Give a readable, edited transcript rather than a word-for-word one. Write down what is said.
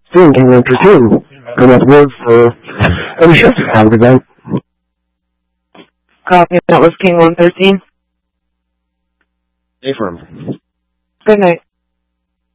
King 113. Good at word for any shift you have event. Copy. That was King 113. Affirm. Good night.